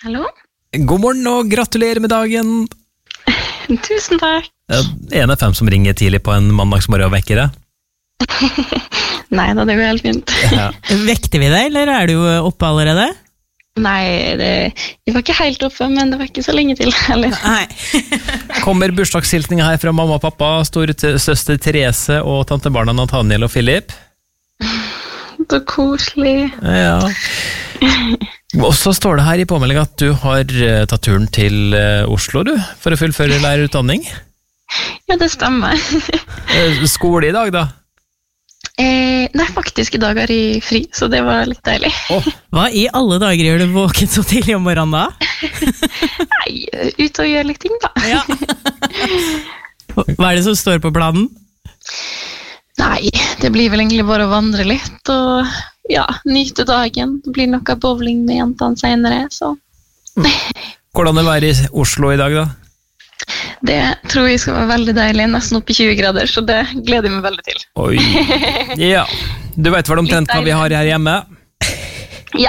Hallo? God morgen og gratulerer med dagen. Tusen takk. En av 5 som ringer tidlig på en mandagsmorgen og vekker deg? Nei da, det går helt fint. Ja. Vekte vi deg, eller er du oppe allerede? Nei, jeg var ikke helt oppe, men det var ikke så lenge til. Eller? Nei. Kommer bursdagshilsningen her fra mamma og pappa, storesøster Therese og tantebarna Nathaniel og Philip? Så koselig. Ja. Og så står det her i påmelding at du har tatt turen til Oslo, du, for å fullføre lærerutdanning. Ja, det stemmer. Skole i dag, da? Nei, faktisk i dag er jeg fri, så det var litt deilig. Hva i alle dager gjør du våken så tidlig om morgenen da? Nei, ut og gjøre litt ting da. Ja. Hva er det som står på planen? Nei, det blir vel egentlig bare å vandre litt, og ja, nyte dagen. Det blir noe bowling med jentene senere, så... Hvordan det være i Oslo i dag, da? Det tror jeg skal være veldig deilig, nesten opp i 20 grader, så det gleder jeg meg veldig til. Oi, ja. Du vet vel omtrent hva vi har her hjemme? Ja.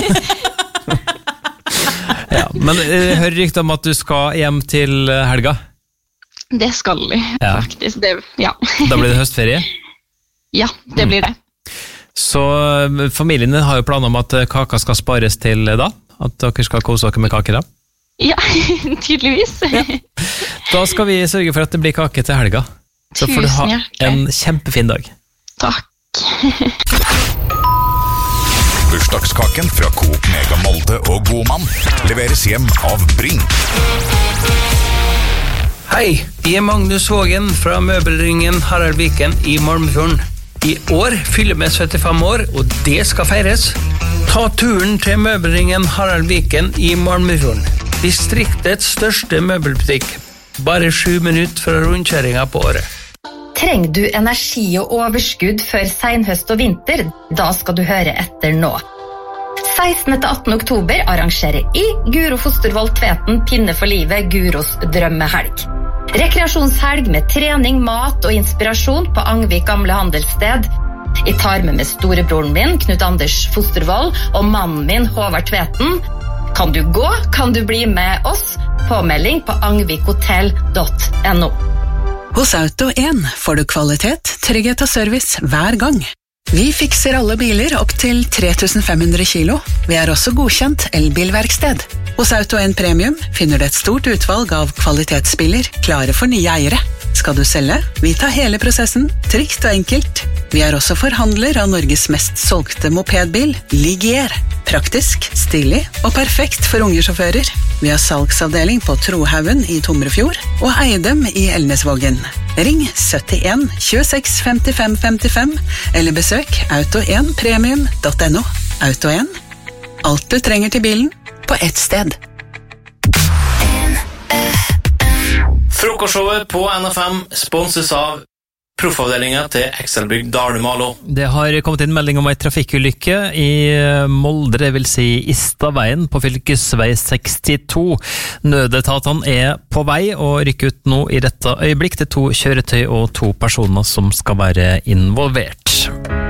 Ja, men jeg hører rykte om at du skal hjem til helga. Det skal jeg, faktisk. Ja. Da blir det høstferie? Ja, det blir det. Så familien din har jo planer om at kaka skal spares til da? At dere skal kose dere med kaker da? Ja, tydeligvis. Ja. Da skal vi sørge for at det blir kake til helga. Så får du ha en kjempefin dag. Takk. Bursdagskaken fra Coop Mega Molde og Godmann leveres hjem av Brink. Hei, jeg Magnus Vågen fra Møbelringen Harald Viken i Malmefjorden. I år fyller vi 75 år, og det skal feires. Ta turen til Møbelringen Harald Viken i Malmefjorden. Distriktets største møbelbutikk. Bare 7 minutter fra rundkjøringen på året. Trenger du energi og overskudd før senhøst og vinter? Da skal du høre etter nå. 16. til 18. oktober arrangerer Guro Fostervold Tveten Pinne for livet Guros drømmehelg. Rekreasjonshelg med trening, mat og inspirasjon på Angvik gamle handelssted. Jeg tar med storebroren min, Knut Anders Fostervold, og mannen min, Håvard Tveten. Kan du gå, kan du bli med oss? Påmelding på angvikhotell.no. Hos Auto 1 får du kvalitet, trygghet og service hver gang. Vi fikser alle biler opp til 3500 kilo. Vi er også godkjent elbilverksted. Hos Auto 1 Premium finner du et stort utvalg av kvalitetsbiler klare for nye eiere. Skal du selge? Vi tar hele prosessen, trygt og enkelt. Vi er også forhandler av Norges mest solgte mopedbil, Ligier. Praktisk, stilig og perfekt for unge sjåfører. Vi har salgsavdeling på Trohaugen i Tomrefjord og Eidem i Elnesvågen. Ring 71 26 55 55 eller besøk auto1premium.no. Auto 1. Alt du trenger til bilen på ett sted. Frokostshowet på NFM sponses av Proffavdelingen til Excelbygg Dalmalo. Det har kommet inn melding om en trafikkulykke i Molde, det vil si Istaveien på fylkesvei 62. Nødetatene er på vei og rykker ut nå i dette øyeblikk til 2 kjøretøy og 2 personer som skal være involvert.